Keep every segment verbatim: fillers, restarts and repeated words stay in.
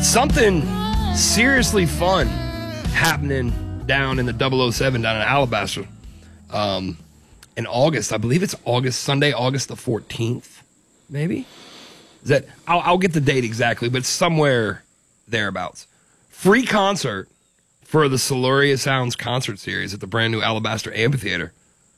something seriously fun happening down in the double oh seven down in Alabaster um, in August. I believe it's August, Sunday, August the fourteenth, maybe? Is that? I'll, I'll get the date exactly, but somewhere thereabouts. Free concert for the Siluria Sounds concert series at the brand new Alabaster Amphitheater.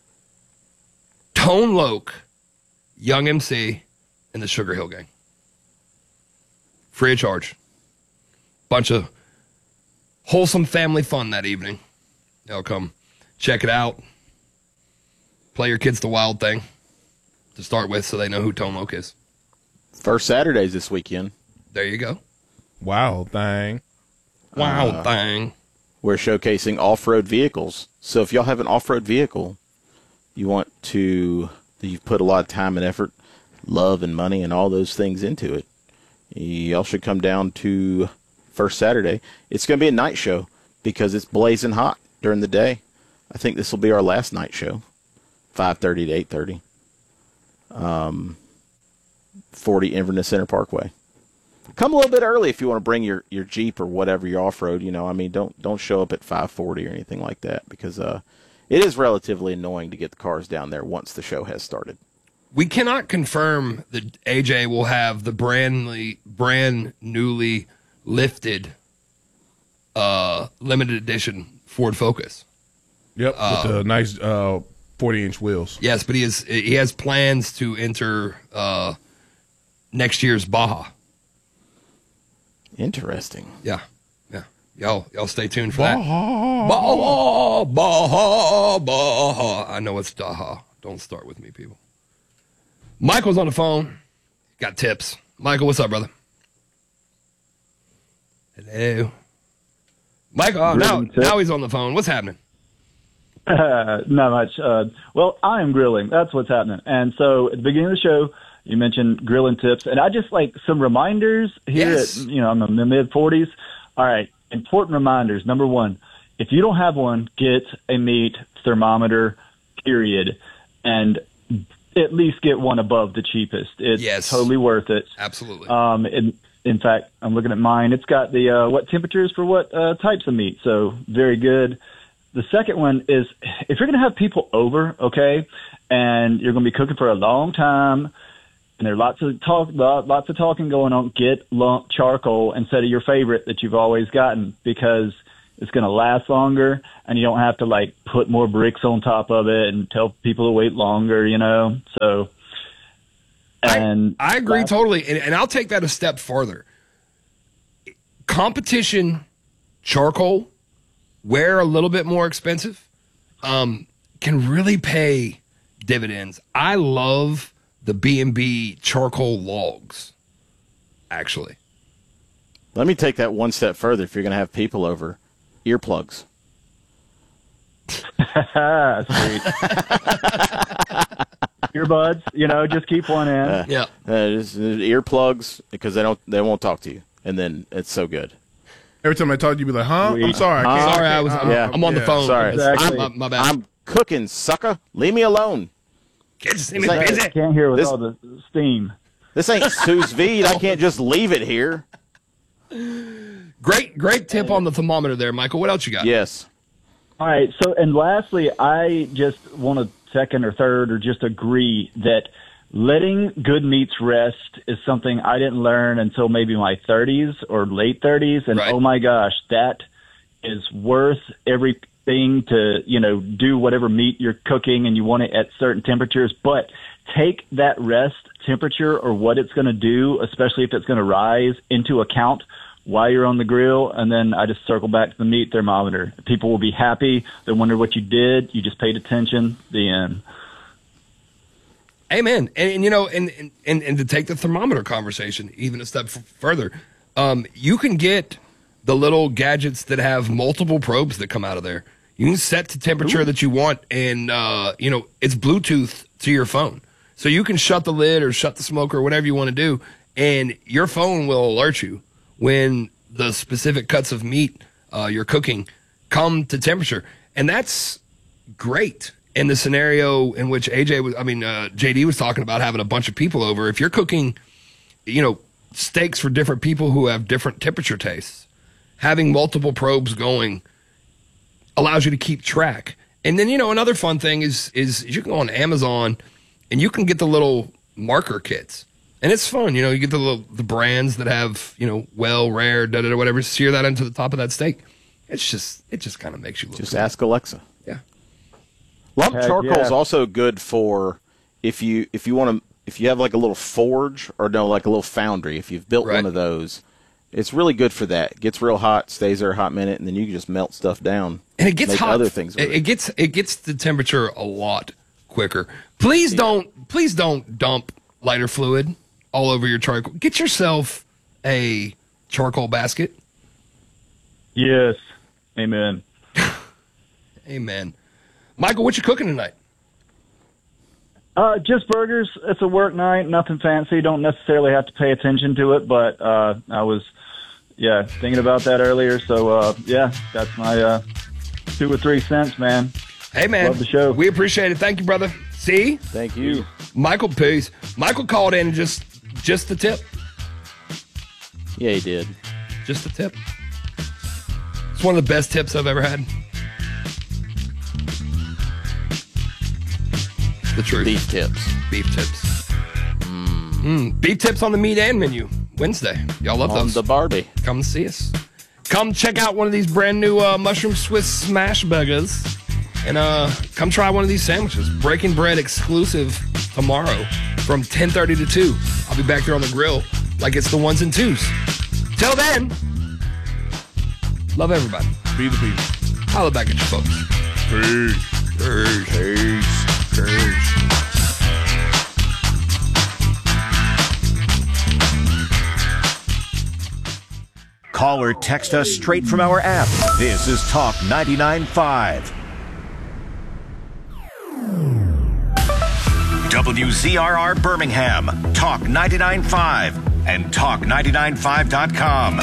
Tone Loc, Young M C, and the Sugar Hill Gang. Free of charge. Bunch of wholesome family fun that evening. Y'all come check it out. Play your kids the Wild Thing to start with so they know who Tone Loc is. First Saturdays this weekend. There you go. Wild Thing. Wild Uh, Thing. We're showcasing off-road vehicles. So if y'all have an off-road vehicle, you want to, you've put a lot of time and effort, love and money and all those things into it, y'all should come down to First Saturday. It's going to be a night show because it's blazing hot during the day. I think this will be our last night show, five thirty to eight thirty. Um, forty Inverness Center Parkway. Come a little bit early if you want to bring your, your Jeep or whatever, your off-road. You know, I mean, don't don't show up at five forty or anything like that because uh, it is relatively annoying to get the cars down there once the show has started. We cannot confirm that A J will have the brandly, brand newly lifted uh, limited edition Ford Focus. Yep, Uh, with the nice uh, forty-inch wheels. Yes, but he has he has plans to enter uh, next year's Baja. Interesting. Yeah, yeah. Y'all, y'all stay tuned for that. Baja, Baja, Baja. I know it's Daha. Don't start with me, people. Michael's on the phone. Got tips. Michael, what's up, brother? Hello. Michael, oh, now, now he's on the phone. What's happening? Uh, not much. Uh, well, I am grilling. That's what's happening. And so at the beginning of the show, you mentioned grilling tips, and I just like some reminders here. Yes. At, you know, I'm in the mid forties. All right, important reminders. Number one, if you don't have one, get a meat thermometer. Period, and at least get one above the cheapest. It's Yes. totally worth it. Absolutely. Um, in, in fact, I'm looking at mine. It's got the uh, what temperatures for what uh, types of meat, so very good. The second one is if you're going to have people over, okay, and you're going to be cooking for a long time, and there's lots of talk, lots of talking going on, get lump charcoal instead of your favorite that you've always gotten because it's going to last longer, and you don't have to like put more bricks on top of it and tell people to wait longer, you know. So, and I, I agree last, totally, and, and I'll take that a step farther. Competition charcoal, where a little bit more expensive, um, can really pay dividends. I love the B and B charcoal logs, actually. Let me take that one step further. If you're going to have people over, earplugs. Sweet. Earbuds, you know, just keep one in. Uh, Yeah. Uh, just, uh, earplugs because they don't they won't talk to you, and then it's so good. Every time I talk to you, you be like, huh? I'm sorry. I can't, Sorry, I I was. can't- I'm, Yeah. I'm on the Yeah. phone. Sorry, Exactly. my, my bad. I'm cooking, sucker. Leave me alone. Kids see me It's like- busy. Can't hear with This- all the steam. This ain't sous vide. I can't just leave it here. Great, great tip on the thermometer there, Michael. What else you got? Yes. All right. So, and lastly, I just want to second or third or just agree that letting good meats rest is something I didn't learn until maybe my thirties or late thirties. And Right. oh my gosh, that is worth everything to, you know, do whatever meat you're cooking and you want it at certain temperatures. But take that rest temperature or what it's going to do, especially if it's going to rise, into account while you're on the grill. And then I just circle back to the meat thermometer. People will be happy. They wonder what you did. You just paid attention. The end. Amen. And, and you know, and, and, and, and to take the thermometer conversation even a step f- further, um, you can get the little gadgets that have multiple probes that come out of there. You can set the temperature Ooh. that you want, and, uh, you know, it's Bluetooth to your phone. So you can shut the lid or shut the smoker or whatever you want to do, and your phone will alert you when the specific cuts of meat uh, you're cooking come to temperature. And that's great in the scenario in which A J was, I mean, uh, J D was talking about having a bunch of people over. If you're cooking, you know, steaks for different people who have different temperature tastes. Having multiple probes going allows you to keep track. And then, you know, another fun thing is is you can go on Amazon and you can get the little marker kits. And it's fun. You know, you get the little, the brands that have, you know, well, rare, da da da, whatever, sear that into the top of that steak. It's just, it just kind of makes you look Just cool. ask Alexa. Yeah. Lump Heck charcoal is yeah. also good for if you if you want to if you have like a little forge or no like a little foundry. If you've built Right. one of those, it's really good for that. It gets real hot, stays there a hot minute, and then you can just melt stuff down. And it gets make hot. Other things. With It, it. it gets it gets the temperature a lot quicker. Please don't please don't dump lighter fluid all over your charcoal. Get yourself a charcoal basket. Yes. Amen. Amen. Michael, what you cooking tonight? Uh, just burgers. It's a work night. Nothing fancy. Don't necessarily have to pay attention to it, but uh, I was, yeah, thinking about that earlier. So, uh, yeah, that's my uh, two or three cents, man. Hey, man. Love the show. We appreciate it. Thank you, brother. See? Thank you. Michael, peace. Michael called in and just, just the tip. Yeah, he did. Just the tip. It's one of the best tips I've ever had. The truth. Beef tips. Beef tips. Mm. Beef tips on the meat and menu Wednesday. Y'all love On those. the Barbie. Come and see us. Come check out one of these brand new uh, mushroom Swiss smash burgers, and uh, come try one of these sandwiches. Breaking Bread exclusive tomorrow from ten thirty to two. I'll be back there on the grill like it's the ones and twos. Till then, love everybody. Be the people. Holla back at you folks. Peace. Peace. Peace. Peace. Call or text us straight from our app. This is Talk ninety-nine point five. W Z R R Birmingham, Talk ninety-nine point five, and talk ninety-nine five dot com.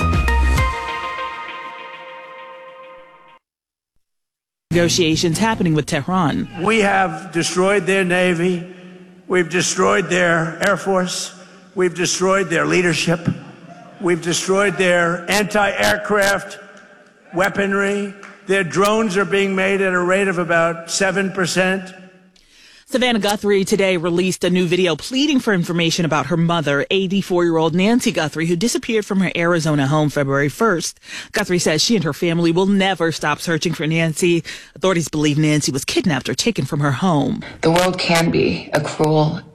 Negotiations happening with Tehran. We have destroyed their Navy. We've destroyed their Air Force. We've destroyed their leadership. We've destroyed their anti-aircraft weaponry. Their drones are being made at a rate of about seven percent. Savannah Guthrie today released a new video pleading for information about her mother, eighty-four-year-old Nancy Guthrie, who disappeared from her Arizona home February first. Guthrie says she and her family will never stop searching for Nancy. Authorities believe Nancy was kidnapped or taken from her home. The world can be a cruel